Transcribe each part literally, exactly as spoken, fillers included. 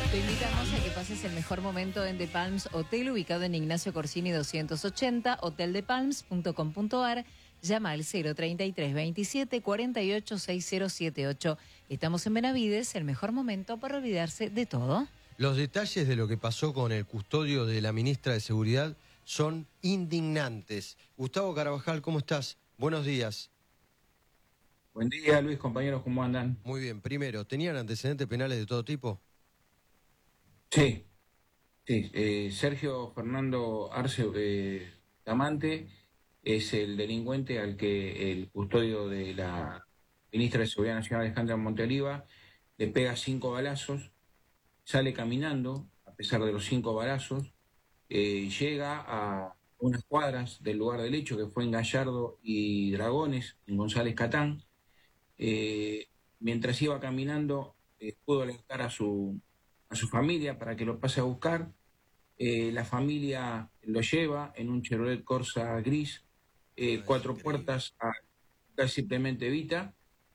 Te invitamos a que pases el mejor momento en The Palms Hotel, ubicado en Ignacio Corsini doscientos ochenta, hotel de palms punto com punto ar. Llama al cero treinta y tres veintisiete cuarenta y ocho sesenta setenta y ocho. Estamos en Benavides, el mejor momento para olvidarse de todo. Los detalles de lo que pasó con el custodio de la ministra de Seguridad son indignantes. Gustavo Carabajal, ¿cómo estás? Buenos días. Buen día, Luis, compañeros, ¿cómo andan? Muy bien. Primero, ¿tenían antecedentes penales de todo tipo? Sí, sí. Eh, Sergio Fernando Arce eh, Bustamante es el delincuente al que el custodio de la ministra de Seguridad Nacional, Alejandra Monteoliva, le pega cinco balazos, sale caminando, a pesar de los cinco balazos, eh, llega a unas cuadras del lugar del hecho, que fue en Gallardo y Dragones, en González Catán. Eh, mientras iba caminando, eh, pudo alertar a su, a su familia para que lo pase a buscar. Eh, la familia lo lleva en un Chevrolet Corsa gris, eh, No, cuatro increíble. puertas a buscar simplemente Vita,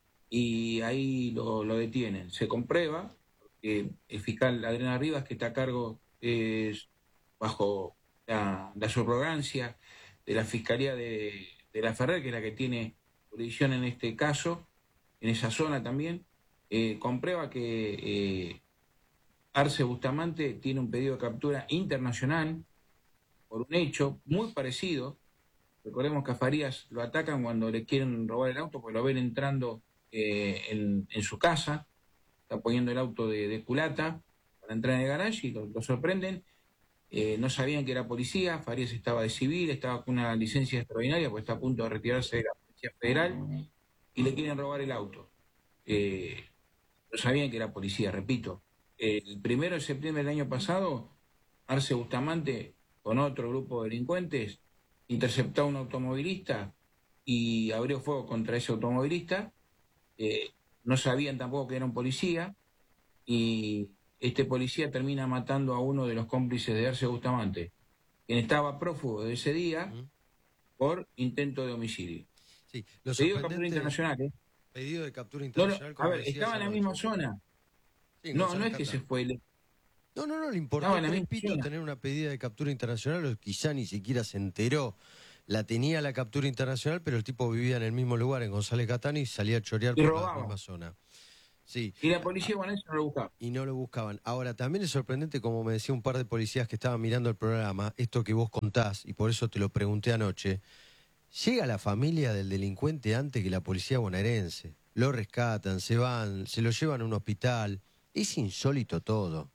y ahí lo, lo detienen. Se comprueba, porque el fiscal Adriana Rivas, que está a cargo, es bajo la, la subrogancia de la Fiscalía de, de la Ferrer, que es la que tiene jurisdicción en este caso, en esa zona también, eh, comprueba que eh, Arce Bustamante tiene un pedido de captura internacional por un hecho muy parecido. Recordemos que a Farías lo atacan cuando le quieren robar el auto, porque lo ven entrando eh, en, en su casa, está poniendo el auto de, de culata para entrar en el garage y lo, lo sorprenden. Eh, no sabían que era policía. Farías estaba de civil, estaba con una licencia extraordinaria, porque está a punto de retirarse de la Policía Federal, y le quieren robar el auto. Eh, no sabían que era policía, repito. El primero de septiembre del año pasado, Arce Bustamante, con otro grupo de delincuentes, interceptó a un automovilista y abrió fuego contra ese automovilista. Eh, no sabían tampoco que era un policía, y este policía termina matando a uno de los cómplices de Arce Bustamante, quien estaba prófugo de ese día ¿Mm? por intento de homicidio. Sí, lo Pedido de captura sorprendente, internacional, ¿eh? pedido de captura No, internacional, no, a como ver, decía, estaba ya en la lo ha misma hecho. zona. Sí, No, no González es que se Catán. fue. le- No, no, no, le Estaba importó en la tres misma pitos zona. tener una pedida de captura internacional, o quizá ni siquiera se enteró. La tenía la captura internacional, pero el tipo vivía en el mismo lugar, en González Catán, y salía a chorear Y por la robaba. misma zona. Sí, Y la policía bonaerense no lo buscaba. y no lo buscaban. Ahora, también es sorprendente, como me decía un par de policías que estaban mirando el programa, esto que vos contás, y por eso te lo pregunté anoche. Llega la familia del delincuente antes que la policía bonaerense. Lo rescatan, se van, se lo llevan a un hospital. Es insólito todo.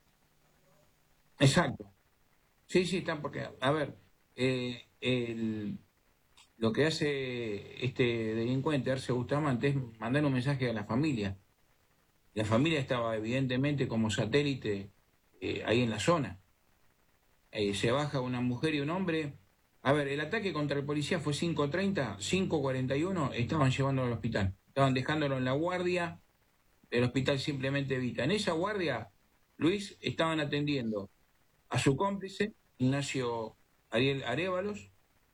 Exacto. Sí, sí, están porque, a ver, eh, el- lo que hace este delincuente, Arce Bustamante, es mandar un mensaje a la familia. La familia estaba evidentemente como satélite eh, ahí en la zona. Eh, se baja una mujer y un hombre. A ver, el ataque contra el policía fue cinco treinta, cinco cuarenta y uno estaban llevándolo al hospital. Estaban dejándolo en la guardia, el hospital simplemente evita. En esa guardia, Luis, estaban atendiendo a su cómplice, Ignacio Ariel Arévalos,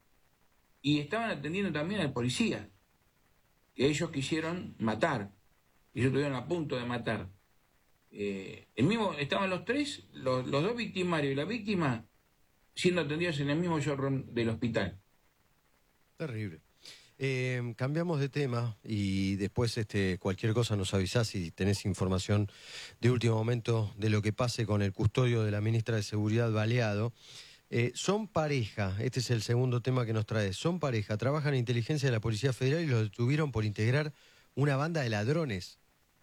y estaban atendiendo también al policía, que ellos quisieron matar, y ellos estuvieron a punto de matar. Eh, el mismo, estaban los tres, los, los dos victimarios y la víctima, siendo atendidos en el mismo showroom del hospital. Terrible. Eh, cambiamos de tema y después este, cualquier cosa nos avisás si tenés información de último momento de lo que pase con el custodio de la ministra de Seguridad baleado. Eh, son pareja, este es el segundo tema que nos trae. Son pareja, trabajan en inteligencia de la Policía Federal y los detuvieron por integrar una banda de ladrones.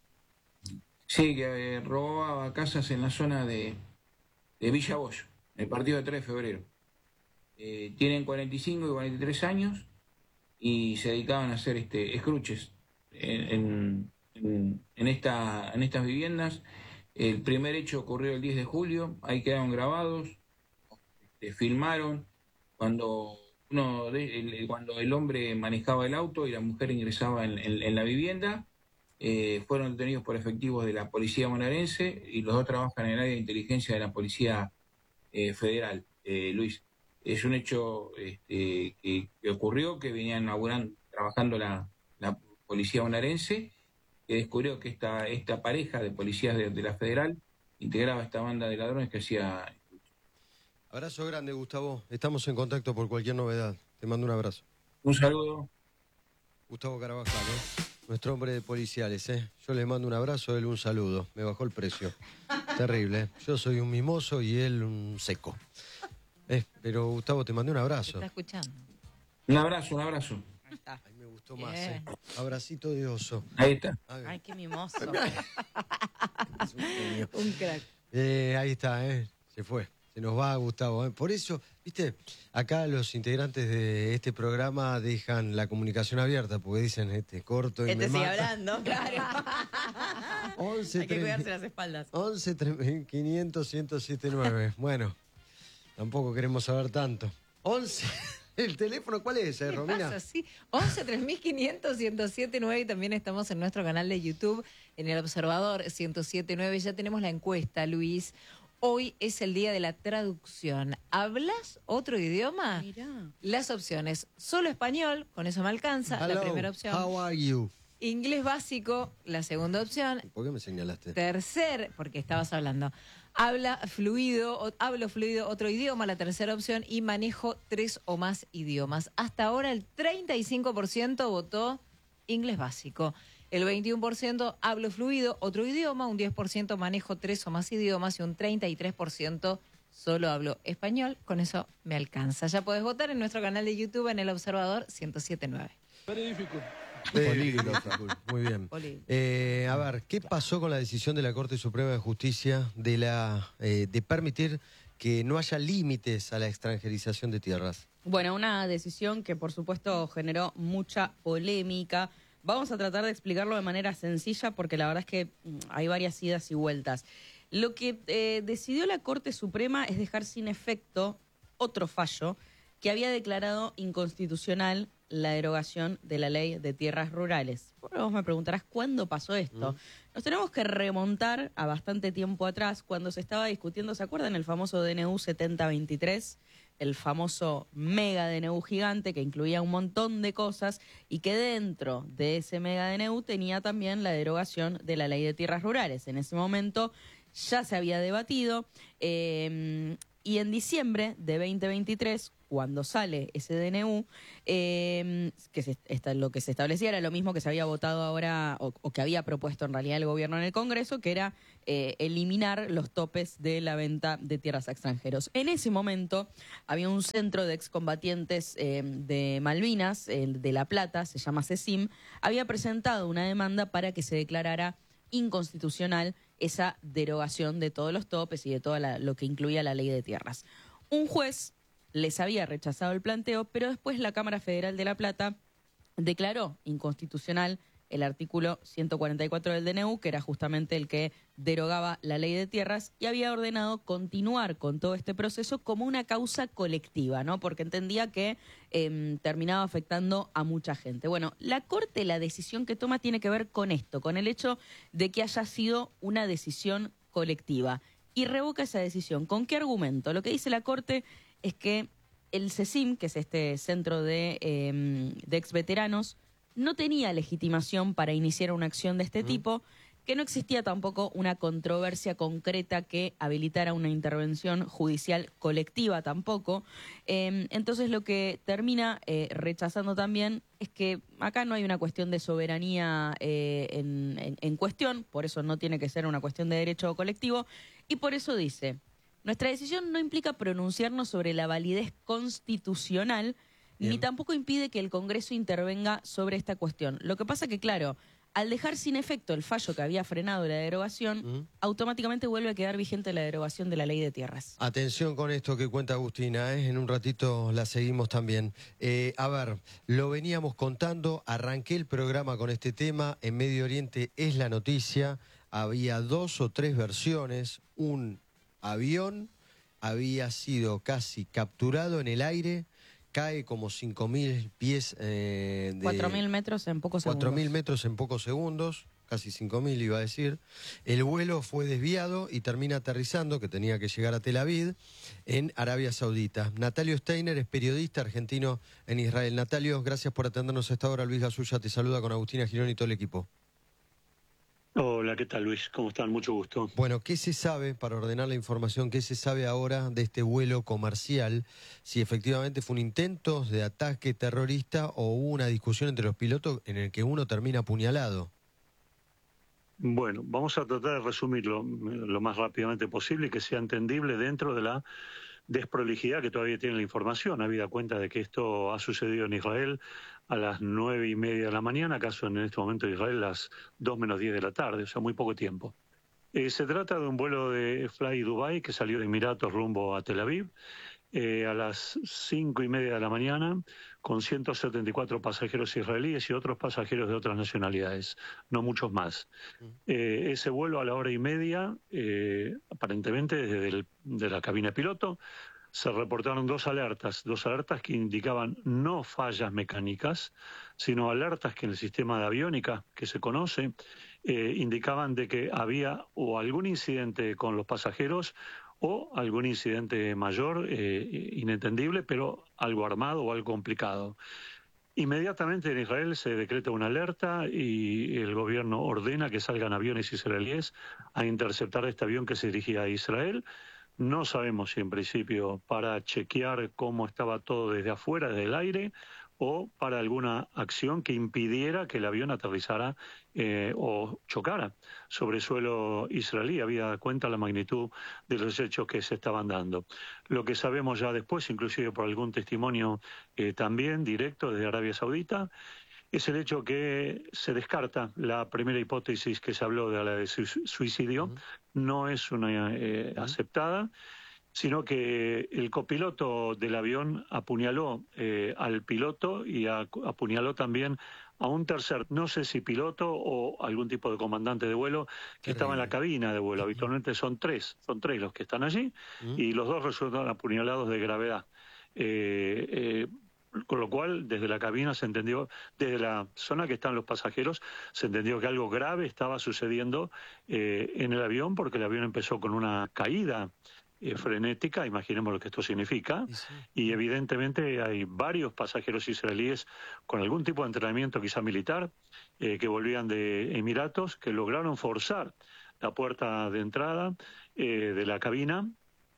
Sí, que eh, robaba casas en la zona de, de Villa Bosch, el partido de tres de febrero. Eh, tienen cuarenta y cinco y cuarenta y tres años y se dedicaban a hacer este escruches en, en, en, esta, en estas viviendas. El primer hecho ocurrió el diez de julio, ahí quedaron grabados, este, filmaron cuando uno de, el, cuando el hombre manejaba el auto y la mujer ingresaba en, en, en la vivienda. Eh, fueron detenidos por efectivos de la Policía Bonaerense, y los dos trabajan en el área de inteligencia de la Policía eh, Federal. Eh, Luis, es un hecho este, que, que ocurrió, que venían laburando, trabajando la, la Policía Bonaerense, que descubrió que esta, esta pareja de policías de, de la Federal integraba esta banda de ladrones que hacía... Abrazo grande, Gustavo. Estamos en contacto por cualquier novedad. Te mando un abrazo. Un saludo. Gustavo Carabajal, ¿eh? Nuestro hombre de policiales, ¿eh? Yo le mando un abrazo, él un saludo. Me bajó el precio. Terrible, ¿eh? Yo soy un mimoso y él un seco. Eh, pero Gustavo, te mandé un abrazo. ¿Está escuchando? Un abrazo, un abrazo. Ahí está. Ay, me gustó más, ¿eh? Abracito de oso. Ahí está. A ver. Ay, qué mimoso. Es un genio. Un crack. Eh, ahí está, ¿eh? Se fue. Se nos va, Gustavo. ¿eh? Por eso, viste, acá los integrantes de este programa dejan la comunicación abierta, porque dicen, este corto y Este me sigue mata. hablando, claro. once, Hay que cuidarse las espaldas. once, quinientos, ciento siete, nueve. Bueno, tampoco queremos saber tanto. once. ¿El teléfono cuál es, eh, ¿Qué Romina? pasa? Sí, once, tres mil quinientos, ciento siete, nueve y también estamos en nuestro canal de YouTube, en El Observador ciento siete nueve. Ya tenemos la encuesta, Luis. Hoy es el día de la traducción. ¿Hablas otro idioma? Mirá. Las opciones, solo español, con eso me alcanza, la Hello, primera opción. How are you? Inglés básico, la segunda opción. ¿Por qué me señalaste? Tercer, porque estabas hablando, habla fluido, o- hablo fluido otro idioma, la tercera opción, y manejo tres o más idiomas. Hasta ahora el treinta y cinco por ciento votó inglés básico, el veintiuno por ciento hablo fluido otro idioma, un diez por ciento manejo tres o más idiomas y un treinta y tres por ciento solo hablo español. Con eso me alcanza. Ya podés votar en nuestro canal de YouTube en El Observador ciento siete nueve. Políglota. Muy bien. Políglota. Eh, a ver, ¿qué pasó con la decisión de la Corte Suprema de Justicia de, la, eh, de permitir que no haya límites a la extranjerización de tierras? Bueno, una decisión que por supuesto generó mucha polémica. Vamos a tratar de explicarlo de manera sencilla porque la verdad es que mm, hay varias idas y vueltas. Lo que eh, decidió la Corte Suprema es dejar sin efecto otro fallo que había declarado inconstitucional la derogación de la ley de tierras rurales. Bueno, vos me preguntarás, ¿cuándo pasó esto? Mm. Nos tenemos que remontar a bastante tiempo atrás, cuando se estaba discutiendo, ¿se acuerdan el famoso D N U setenta veintitrés? El famoso mega D N U gigante que incluía un montón de cosas y que dentro de ese mega D N U tenía también la derogación de la ley de tierras rurales. En ese momento ya se había debatido eh, y en diciembre de veinte veintitrés, cuando sale ese D N U, eh, que se, esta, lo que se establecía era lo mismo que se había votado ahora, o, o que había propuesto en realidad el gobierno en el Congreso, que era eh, eliminar los topes de la venta de tierras a extranjeros. En ese momento había un centro de excombatientes eh, de Malvinas, eh, de La Plata, se llama CECIM, había presentado una demanda para que se declarara inconstitucional esa derogación de todos los topes y de todo la, lo que incluía la ley de tierras. Un juez les había rechazado el planteo, pero después la Cámara Federal de La Plata declaró inconstitucional el artículo ciento cuarenta y cuatro del D N U, que era justamente el que derogaba la ley de tierras, y había ordenado continuar con todo este proceso como una causa colectiva, ¿no? Porque entendía que eh, terminaba afectando a mucha gente. Bueno, la Corte, la decisión que toma tiene que ver con esto, con el hecho de que haya sido una decisión colectiva, y revoca esa decisión. ¿Con qué argumento? Lo que dice la Corte es que el CECIM, que es este centro de, eh, de exveteranos, no tenía legitimación para iniciar una acción de este uh-huh. tipo, que no existía tampoco una controversia concreta que habilitara una intervención judicial colectiva tampoco. Eh, entonces lo que termina eh, rechazando también es que acá no hay una cuestión de soberanía eh, en, en, en cuestión, por eso no tiene que ser una cuestión de derecho colectivo, y por eso dice: nuestra decisión no implica pronunciarnos sobre la validez constitucional, Bien. ni tampoco impide que el Congreso intervenga sobre esta cuestión. Lo que pasa que, claro, al dejar sin efecto el fallo que había frenado la derogación, uh-huh. automáticamente vuelve a quedar vigente la derogación de la ley de tierras. Atención con esto que cuenta Agustina, ¿eh? En un ratito la seguimos también. Eh, a ver, lo veníamos contando, arranqué el programa con este tema, en Medio Oriente es la noticia, había dos o tres versiones, un avión había sido casi capturado en el aire, cae como cinco mil pies eh, de... cuatro mil metros en pocos segundos. cuatro mil metros en pocos segundos, casi cinco mil iba a decir. El vuelo fue desviado y termina aterrizando, que tenía que llegar a Tel Aviv, en Arabia Saudita. Natalio Steiner es periodista argentino en Israel. Natalio, gracias por atendernos a esta hora. Luis Gasulla te saluda con Agustina Girón y todo el equipo. Hola, ¿qué tal, Luis? ¿Cómo están? Mucho gusto. Bueno, ¿qué se sabe, para ordenar la información, qué se sabe ahora de este vuelo comercial? Si efectivamente fue un intento de ataque terrorista o hubo una discusión entre los pilotos en el que uno termina apuñalado. Bueno, vamos a tratar de resumirlo lo más rápidamente posible y que sea entendible dentro de la desprolijidad que todavía tiene la información, habida cuenta de que esto ha sucedido en Israel a las nueve y media de la mañana, acaso en este momento en Israel las dos menos diez de la tarde, o sea, muy poco tiempo. Eh, se trata de un vuelo de Fly Dubai que salió de Emiratos rumbo a Tel Aviv eh, a las cinco y media de la mañana con ciento setenta y cuatro pasajeros israelíes y otros pasajeros de otras nacionalidades, no muchos más. Eh, ese vuelo a la hora y media, eh, aparentemente desde el, de la cabina de piloto, se reportaron dos alertas, dos alertas que indicaban no fallas mecánicas, sino alertas que en el sistema de aviónica que se conoce eh, indicaban de que había o algún incidente con los pasajeros o algún incidente mayor, eh, inentendible, pero algo armado o algo complicado. Inmediatamente en Israel se decreta una alerta y el gobierno ordena que salgan aviones israelíes a interceptar este avión que se dirigía a Israel. No sabemos si en principio para chequear cómo estaba todo desde afuera, desde el aire, o para alguna acción que impidiera que el avión aterrizara eh, o chocara sobre suelo israelí. Había cuenta la magnitud de los hechos que se estaban dando. Lo que sabemos ya después, inclusive por algún testimonio eh, también directo desde Arabia Saudita, es el hecho que se descarta la primera hipótesis que se habló de la de suicidio, uh-huh. no es una eh, uh-huh. aceptada, sino que el copiloto del avión apuñaló eh, al piloto y a, apuñaló también a un tercer, no sé si piloto o algún tipo de comandante de vuelo que Terrible. estaba en la cabina de vuelo. Habitualmente son tres, son tres los que están allí uh-huh. y los dos resultaron apuñalados de gravedad. Eh, eh, Con lo cual, desde la cabina se entendió, desde la zona que están los pasajeros, se entendió que algo grave estaba sucediendo eh, en el avión, porque el avión empezó con una caída eh, frenética, imaginemos lo que esto significa, sí. y evidentemente hay varios pasajeros israelíes con algún tipo de entrenamiento, quizá militar, eh, que volvían de Emiratos, que lograron forzar la puerta de entrada eh, de la cabina,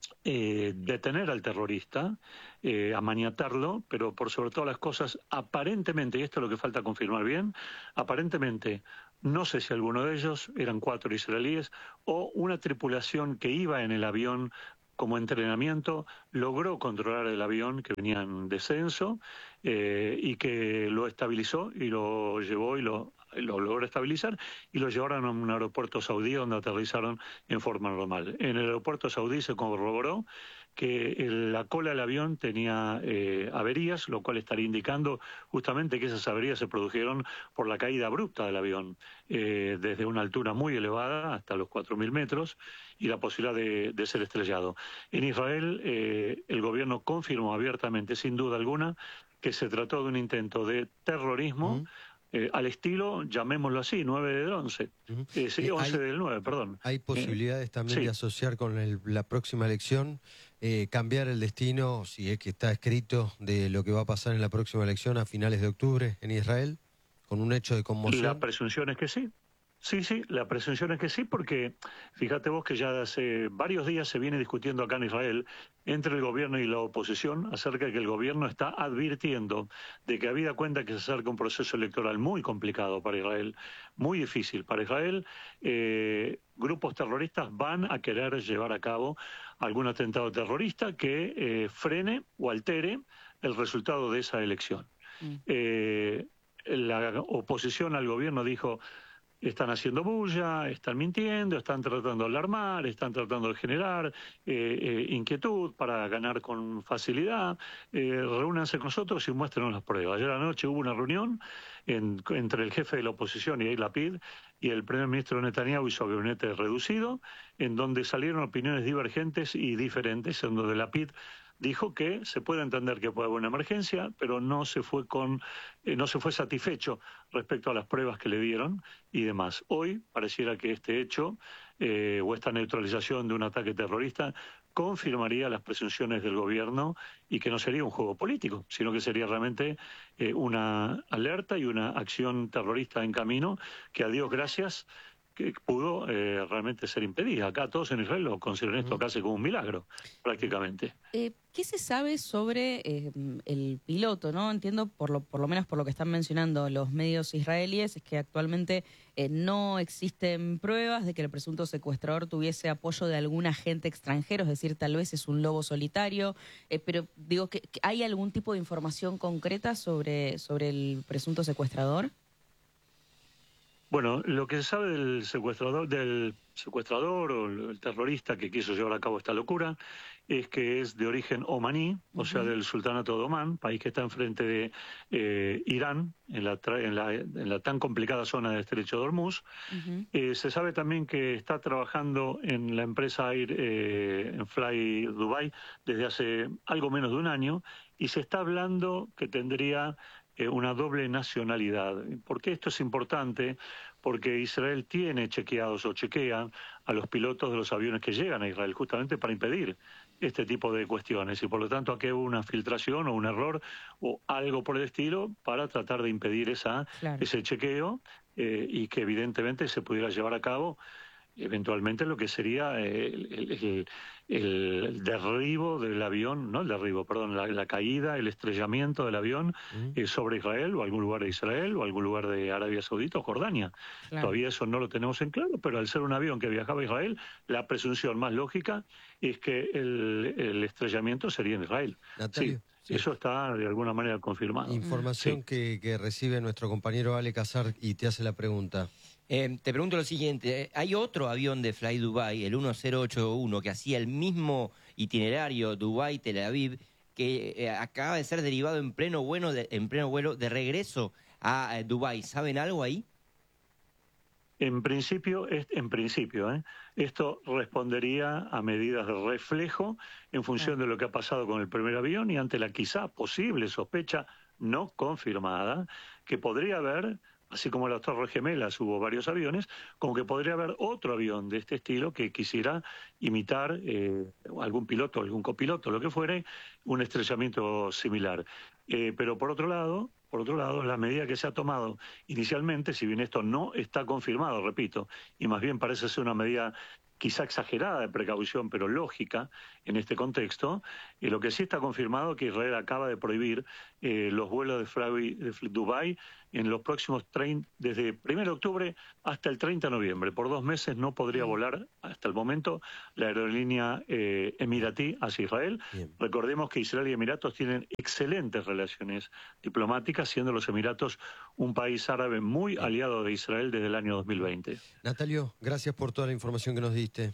Eh, detener al terrorista, eh, amaniatarlo, pero por sobre todas las cosas, aparentemente, y esto es lo que falta confirmar bien, aparentemente, no sé si alguno de ellos, eran cuatro israelíes, o una tripulación que iba en el avión como entrenamiento, logró controlar el avión que venía en descenso eh, y que lo estabilizó y lo llevó y lo lo logró estabilizar y lo llevaron a un aeropuerto saudí donde aterrizaron en forma normal. En el aeropuerto saudí se corroboró que el, la cola del avión tenía eh, averías, lo cual estaría indicando justamente que esas averías se produjeron por la caída abrupta del avión, eh, desde una altura muy elevada hasta los cuatro mil metros y la posibilidad de, de ser estrellado. En Israel eh, el gobierno confirmó abiertamente, sin duda alguna, que se trató de un intento de terrorismo, mm. Eh, al estilo, llamémoslo así, nueve del once. Uh-huh. Eh, sí, once del nueve, perdón. ¿Hay posibilidades eh, también sí. de asociar con el, la próxima elección, eh, cambiar el destino, si es que está escrito, de lo que va a pasar en la próxima elección a finales de octubre en Israel, con un hecho de conmoción? La presunción es que sí. Sí, sí, la presunción es que sí, porque fíjate vos que ya hace varios días se viene discutiendo acá en Israel entre el gobierno y la oposición acerca de que el gobierno está advirtiendo de que habida cuenta que se acerca un proceso electoral muy complicado para Israel, muy difícil para Israel, eh, grupos terroristas van a querer llevar a cabo algún atentado terrorista que eh, frene o altere el resultado de esa elección. Mm. Eh, la oposición al gobierno dijo: están haciendo bulla, están mintiendo, están tratando de alarmar, están tratando de generar eh, eh, inquietud para ganar con facilidad. Eh, reúnanse con nosotros y muéstrenos las pruebas. Ayer anoche hubo una reunión en, entre el jefe de la oposición, Yair Lapid, y el primer ministro Netanyahu y su gabinete reducido, en donde salieron opiniones divergentes y diferentes, en donde Lapid dijo que se puede entender que puede haber una emergencia, pero no se fue con, eh, no se fue satisfecho respecto a las pruebas que le dieron y demás. Hoy pareciera que este hecho eh, o esta neutralización de un ataque terrorista confirmaría las presunciones del gobierno y que no sería un juego político, sino que sería realmente eh, una alerta y una acción terrorista en camino que, a Dios gracias, que pudo eh, realmente ser impedida. Acá todos en Israel lo consideran esto casi como un milagro, prácticamente. Eh, ¿Qué se sabe sobre eh, el piloto? ¿No? Entiendo, por lo, por lo menos por lo que están mencionando los medios israelíes, es que actualmente eh, no existen pruebas de que el presunto secuestrador tuviese apoyo de algún agente extranjero, es decir, tal vez es un lobo solitario, eh, pero digo, que, que ¿hay algún tipo de información concreta sobre, sobre el presunto secuestrador? Bueno, lo que se sabe del secuestrador, del secuestrador o el terrorista que quiso llevar a cabo esta locura es que es de origen omaní, o sea, del sultanato de Omán, país que está enfrente de eh, Irán, en la, en, la, en la tan complicada zona del Estrecho de Hormuz. Uh-huh. eh, se sabe también que está trabajando en la empresa Air eh, en Fly Dubai desde hace algo menos de un año y se está hablando que tendría eh, una doble nacionalidad. ¿Por qué esto es importante? Porque Israel tiene chequeados o chequea a los pilotos de los aviones que llegan a Israel justamente para impedir este tipo de cuestiones y por lo tanto aquí hubo una filtración o un error o algo por el estilo para tratar de impedir esa, claro. ese chequeo eh, y que evidentemente se pudiera llevar a cabo eventualmente lo que sería el, el, el, el derribo del avión, no el derribo, perdón, la, la caída, el estrellamiento del avión mm. eh, sobre Israel o algún lugar de Israel o algún lugar de Arabia Saudita o Jordania. Claro. Todavía eso no lo tenemos en claro, pero al ser un avión que viajaba a Israel, la presunción más lógica es que el, el estrellamiento sería en Israel. Natalio, sí. Sí. Eso está de alguna manera confirmado. Información sí. que, que recibe nuestro compañero Ale Casar y te hace la pregunta. Eh, te pregunto lo siguiente, hay otro avión de Fly Dubai, el uno cero ocho uno, que hacía el mismo itinerario Dubai-Tel Aviv, que eh, acaba de ser derivado en pleno, bueno de, en pleno vuelo de regreso a eh, Dubai. ¿Saben algo ahí? En principio, en principio ¿eh? esto respondería a medidas de reflejo en función de lo que ha pasado con el primer avión y ante la quizá posible sospecha no confirmada que podría haber, así como en las Torres Gemelas hubo varios aviones, como que podría haber otro avión de este estilo que quisiera imitar eh, algún piloto, algún copiloto, lo que fuere, un estrellamiento similar. Eh, pero por otro lado, por otro lado, la medida que se ha tomado inicialmente, si bien esto no está confirmado, repito, y más bien parece ser una medida quizá exagerada de precaución, pero lógica en este contexto, y lo que sí está confirmado es que Israel acaba de prohibir eh, los vuelos de Fly, de Dubai en los próximos treinta, desde el primero de octubre hasta el treinta de noviembre. Por dos meses no podría volar hasta el momento la aerolínea eh, emiratí hacia Israel. Bien. Recordemos que Israel y Emiratos tienen excelentes relaciones diplomáticas, siendo los Emiratos un país árabe muy Bien. aliado de Israel desde el año dos mil veinte. Natalio, gracias por toda la información que nos diste.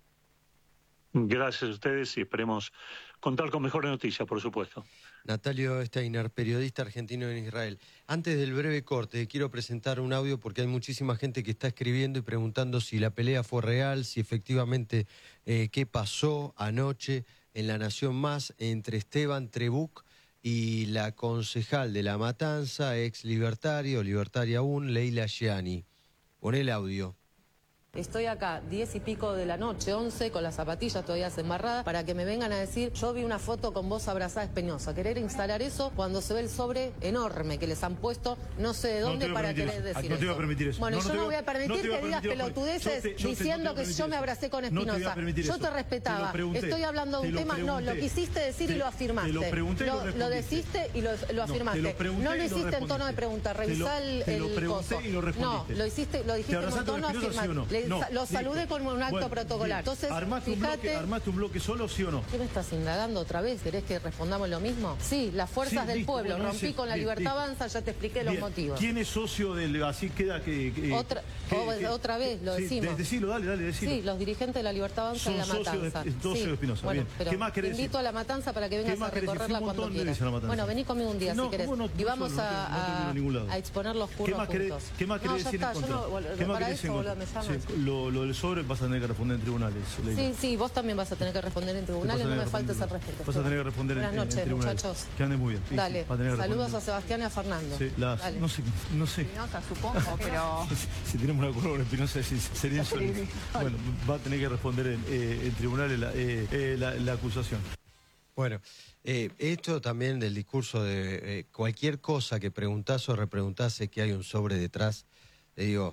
Gracias a ustedes y esperemos contar con mejores noticias, por supuesto. Natalio Steiner, periodista argentino en Israel. Antes del breve corte, quiero presentar un audio porque hay muchísima gente que está escribiendo y preguntando si la pelea fue real, si efectivamente eh, qué pasó anoche en La Nación Más entre Esteban Trebuch y la concejal de La Matanza, ex libertario, libertaria aún, Leila Gianni. Pon el audio. Estoy acá, diez y pico de la noche, once, con las zapatillas todavía desembarradas, para que me vengan a decir, yo vi una foto con vos abrazada Espeñosa. Querer instalar eso cuando se ve el sobre enorme que les han puesto, no sé de dónde, no para querer decir eso. No te voy a permitir eso. Bueno, no, yo no, no voy a permitir no que digas pelotudeces te, yo diciendo te, no te que yo me abracé con Espinosa. No te yo te respetaba. Te Estoy hablando de un tema, no, lo quisiste decir te, y lo afirmaste. Te lo pregunté lo, y lo deciste y lo, lo afirmaste. No, no lo hiciste en tono de pregunta, revisá el, el coso. No, lo hiciste, lo dijiste en un tono afirmativo. Lo saludé con un acto bueno, protocolar. Entonces, ¿armaste, fíjate, un bloque, ¿Armaste un bloque solo, sí o no? ¿Qué me estás indagando otra vez? ¿Querés que respondamos lo mismo? Sí, las fuerzas sí, del listo, pueblo. Bueno, rompí ese, con la bien, Libertad listo. Avanza, ya te expliqué bien. Los motivos. ¿Quién es socio del... así queda que... que otra, que, o, que otra vez, lo sí, decimos. Decilo, dale, dale, decilo. Sí, los dirigentes de la Libertad Avanza y La Matanza. Son socios de Espinosa, bueno, bien. Pero ¿Qué más querés te invito decir? a La Matanza para que vengas a recorrerla cuando quieras. Bueno, vení conmigo un día no, si querés. No, y vamos no, a, no a, a exponer los curros juntos. ¿Qué más querés decir en contra? Para eso, boludo, me llamas. Lo del sobre vas a tener que responder en tribunales. Sí, sí, vos también vas a tener que responder en tribunales, no me faltes el respeto. Vas a tener que responder Buenas en, noches, en tribunales. Muchachos. Que anden muy bien. Dale, sí, saludos a Sebastián y a Fernando. Sí, las, Dale. No sé, no sé. Espinosa, supongo, pero... si, si tenemos una acuerdo con Espinosa, sería eso. Bueno, va a tener que responder en, eh, en tribunales la, eh, eh, la, la acusación. Bueno, eh, esto también del discurso de eh, cualquier cosa que preguntás o repreguntás que hay un sobre detrás, te digo...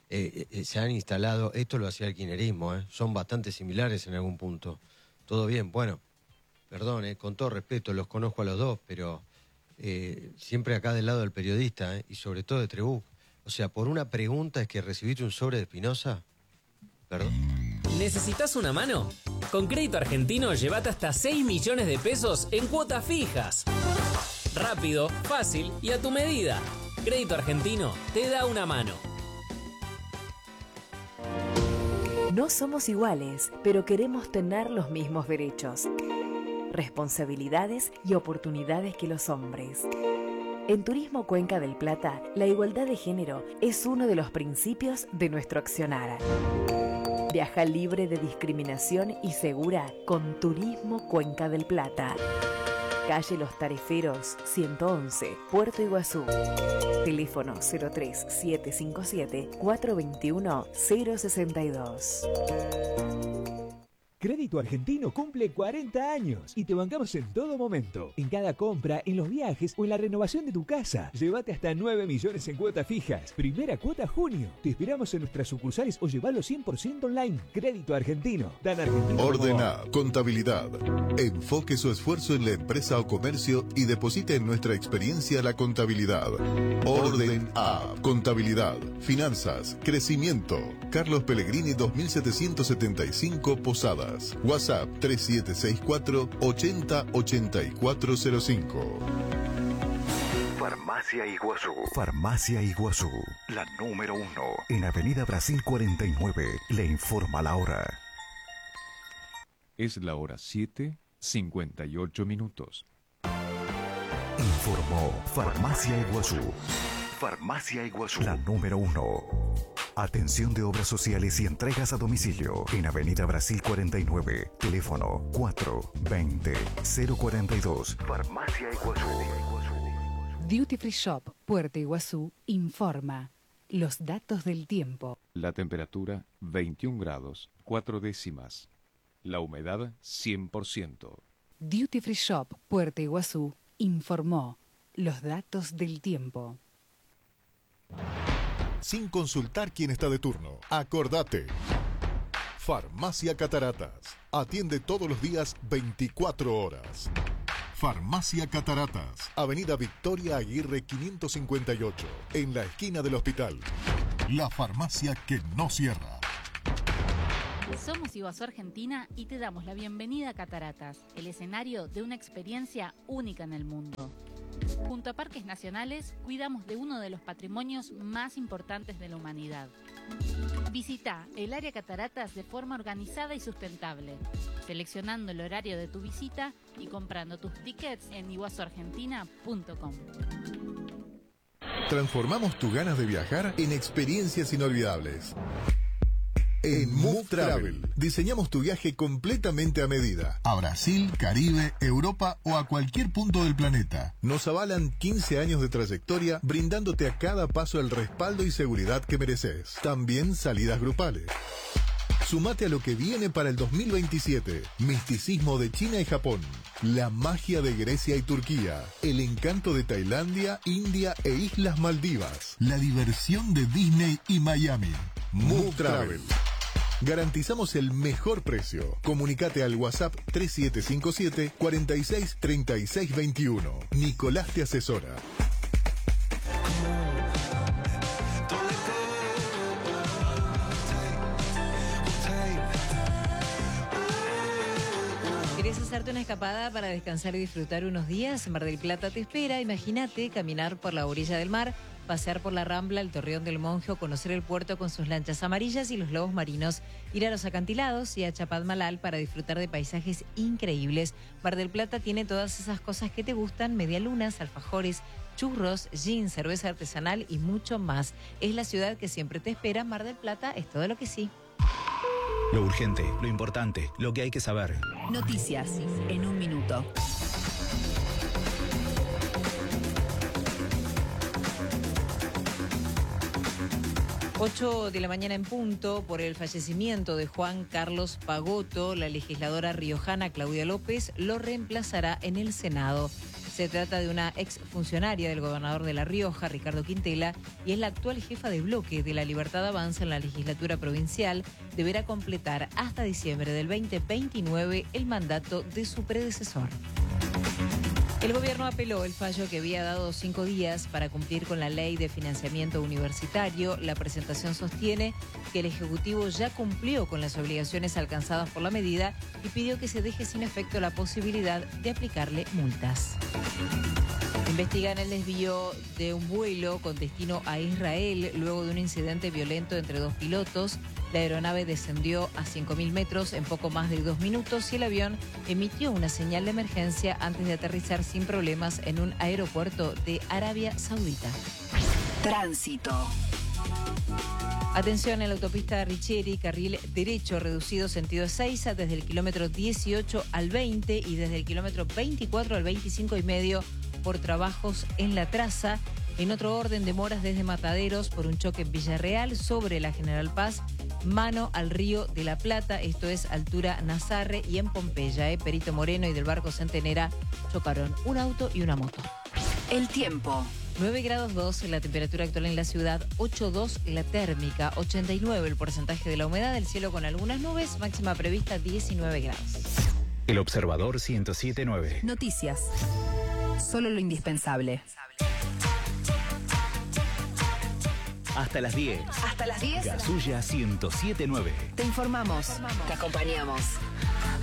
eh, eh, se han instalado, esto lo hacía el kirchnerismo, ¿eh? Son bastante similares en algún punto. Todo bien, bueno, perdón, eh, con todo respeto, los conozco a los dos, pero eh, siempre acá del lado del periodista, eh, y sobre todo de Trebuch. O sea, por una pregunta es que recibiste un sobre de Espinosa. Perdón. ¿Necesitas una mano? Con Crédito Argentino llévate hasta seis millones de pesos en cuotas fijas. Rápido, fácil y a tu medida. Crédito Argentino te da una mano. No somos iguales, pero queremos tener los mismos derechos, responsabilidades y oportunidades que los hombres. En Turismo Cuenca del Plata, la igualdad de género es uno de los principios de nuestro accionar. Viaja libre de discriminación y segura con Turismo Cuenca del Plata. Calle Los Tareferos, ciento once, Puerto Iguazú. Teléfono cero tres siete cinco siete cuatro dos uno cero seis dos. Crédito Argentino cumple cuarenta años y te bancamos en todo momento. En cada compra, en los viajes o en la renovación de tu casa. Llévate hasta nueve millones en cuotas fijas. Primera cuota junio. Te esperamos en nuestras sucursales o llevalo cien por ciento online. Crédito Argentino. Dan Argentino. Ordena Contabilidad. Enfoque su esfuerzo en la empresa o comercio y deposite en nuestra experiencia la contabilidad. Orden A. Contabilidad. Finanzas. Crecimiento. Carlos Pellegrini dos mil setecientos setenta y cinco Posadas. WhatsApp tres siete seis cuatro ocho cero ocho cuatro cero cinco. Farmacia Iguazú. Farmacia Iguazú, la número uno. En Avenida Brasil cuarenta y nueve. Le informa la hora. Es la hora siete, cincuenta y ocho minutos. Informó Farmacia Iguazú. Farmacia Iguazú, la número uno. Atención de obras sociales y entregas a domicilio. En Avenida Brasil cuarenta y nueve. Teléfono cuatro veinte cero cuarenta y dos. Farmacia Iguazú. Duty Free Shop, Puerto Iguazú, informa los datos del tiempo. La temperatura veintiún grados, cuatro décimas. La humedad cien por ciento. Duty Free Shop, Puerto Iguazú, informó los datos del tiempo. Sin consultar quién está de turno. Acordate. Farmacia Cataratas. Atiende todos los días veinticuatro horas. Farmacia Cataratas. Avenida Victoria Aguirre quinientos cincuenta y ocho. En la esquina del hospital. La farmacia que no cierra. Somos Iguazú Argentina y te damos la bienvenida a Cataratas, el escenario de una experiencia única en el mundo. Junto a Parques Nacionales, cuidamos de uno de los patrimonios más importantes de la humanidad. Visita el área Cataratas de forma organizada y sustentable, seleccionando el horario de tu visita y comprando tus tickets en iguazu argentina punto com. Transformamos tus ganas de viajar en experiencias inolvidables. En Move Travel, diseñamos tu viaje completamente a medida. A Brasil, Caribe, Europa o a cualquier punto del planeta. Nos avalan quince años de trayectoria, brindándote a cada paso el respaldo y seguridad que mereces. También salidas grupales. Sumate a lo que viene para el dos mil veintisiete. Misticismo de China y Japón. La magia de Grecia y Turquía. El encanto de Tailandia, India e Islas Maldivas. La diversión de Disney y Miami. Move Travel. Garantizamos el mejor precio. Comunicate al WhatsApp tres siete cinco siete cuatro seis tres seis dos uno. Nicolás te asesora. ¿Querés hacerte una escapada para descansar y disfrutar unos días? Mar del Plata te espera. Imagínate caminar por la orilla del mar, pasear por la Rambla, el Torreón del Monje, conocer el puerto con sus lanchas amarillas y los lobos marinos, ir a los acantilados y a Chapadmalal para disfrutar de paisajes increíbles. Mar del Plata tiene todas esas cosas que te gustan: medialunas, alfajores, churros, gin, cerveza artesanal y mucho más. Es la ciudad que siempre te espera. Mar del Plata es todo lo que sí. Lo urgente, lo importante, lo que hay que saber. Noticias en un minuto. ocho de la mañana en punto. Por el fallecimiento de Juan Carlos Pagotto, la legisladora riojana Claudia López lo reemplazará en el Senado. Se trata de una exfuncionaria del gobernador de La Rioja, Ricardo Quintela, y es la actual jefa de bloque de La Libertad Avanza en la legislatura provincial. Deberá completar hasta diciembre del veinte veintinueve el mandato de su predecesor. El gobierno apeló el fallo que había dado cinco días para cumplir con la ley de financiamiento universitario. La presentación sostiene que el Ejecutivo ya cumplió con las obligaciones alcanzadas por la medida y pidió que se deje sin efecto la posibilidad de aplicarle multas. Investigan el desvío de un vuelo con destino a Israel luego de un incidente violento entre dos pilotos. La aeronave descendió a cinco mil metros en poco más de dos minutos y el avión emitió una señal de emergencia antes de aterrizar sin problemas en un aeropuerto de Arabia Saudita. Tránsito. Atención, en la autopista Richieri, carril derecho reducido sentido Ezeiza desde el kilómetro dieciocho al veinte y desde el kilómetro veinticuatro al veinticinco y medio por trabajos en la traza. En otro orden, demoras desde Mataderos por un choque en Villarreal sobre la General Paz, mano al Río de la Plata, esto es altura Nazarre, y en Pompeya, eh, Perito Moreno y del Barco Centenera chocaron un auto y una moto. El tiempo. nueve grados dos la temperatura actual en la ciudad, ocho dos la térmica, ochenta y nueve el porcentaje de la humedad, el cielo con algunas nubes, máxima prevista diecinueve grados. El Observador ciento siete punto nueve. Noticias. Solo lo indispensable. Hasta las diez. Hasta las diez. Gasulla ciento siete punto nueve. Te informamos. Te acompañamos.